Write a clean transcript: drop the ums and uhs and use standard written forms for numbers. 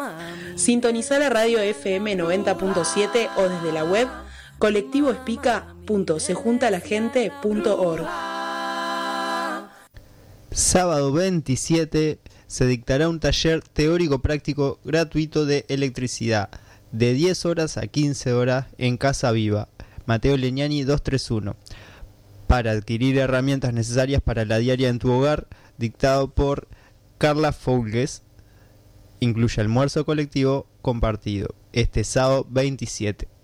Sintonizá la radio FM 90.7 o desde la web colectivoespica.sejuntalagente.org. Sábado 27 se dictará un taller teórico-práctico gratuito de electricidad de 10 horas a 15 horas en Casa Viva, Mateo Legnani 231, para adquirir herramientas necesarias para la diaria en tu hogar, dictado por Carla Foulgues. Incluye almuerzo colectivo compartido, este sábado 27.